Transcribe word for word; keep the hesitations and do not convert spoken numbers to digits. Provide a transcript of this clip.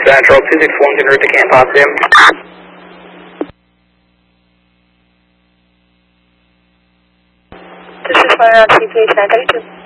Central two six one, route to Camp Potsdam. This is Fire on C P H nine thirty-two.